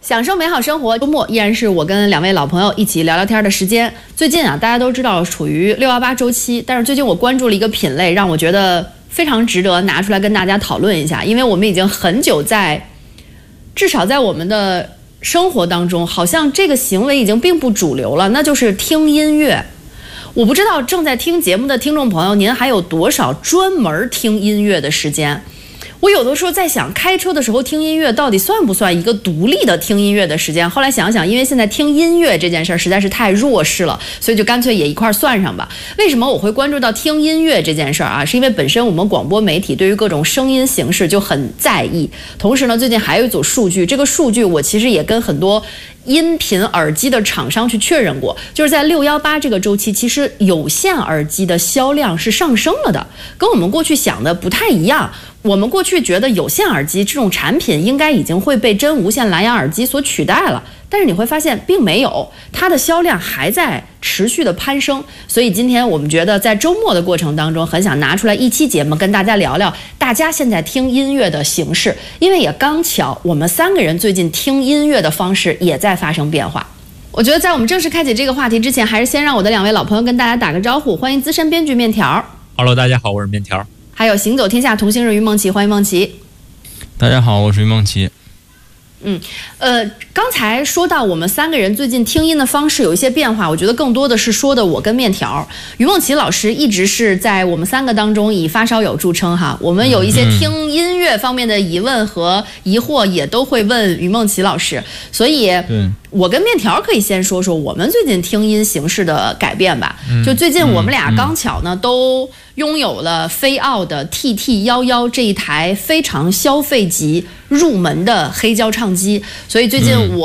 享受美好生活，周末依然是我跟两位老朋友一起聊聊天的时间。最近啊，大家都知道处于618周期，但是最近我关注了一个品类，让我觉得非常值得拿出来跟大家讨论一下。因为我们已经很久至少在我们的生活当中，好像这个行为已经并不主流了，那就是听音乐。我不知道正在听节目的听众朋友，您还有多少专门听音乐的时间？我有的时候在想，开车的时候听音乐到底算不算一个独立的听音乐的时间？后来想想，因为现在听音乐这件事儿实在是太弱势了，所以就干脆也一块算上吧。为什么我会关注到听音乐这件事儿啊？是因为本身我们广播媒体对于各种声音形式就很在意，同时呢，最近还有一组数据，这个数据我其实也跟很多音频耳机的厂商去确认过，就是在618这个周期，其实有线耳机的销量是上升了的，跟我们过去想的不太一样。我们过去觉得有线耳机这种产品应该已经会被真无线蓝牙耳机所取代了，但是你会发现并没有，它的销量还在持续的攀升。所以今天我们觉得在周末的过程当中，很想拿出来一期节目跟大家聊聊大家现在听音乐的形式，因为也刚巧我们三个人最近听音乐的方式也在发生变化。我觉得在我们正式开启这个话题之前，还是先让我的两位老朋友跟大家打个招呼。欢迎资深编剧面条。 Hello， 大家好，我是面条。 还有行走天下同行人于梦琪，欢迎梦琪。 大家好，我是于梦琪。 刚才说到我们三个人最近听音的方式有一些变化，我觉得更多的是说的我跟面条。于梦琪老师一直是在我们三个当中以发烧友著称哈，我们有一些听音乐方面的疑问和疑惑也都会问于梦琪老师，所以我跟面条可以先说说我们最近听音形式的改变吧。就最近我们俩刚巧呢都拥有了飞奥的 TT11这一台非常消费级入门的黑胶唱机，所以最近我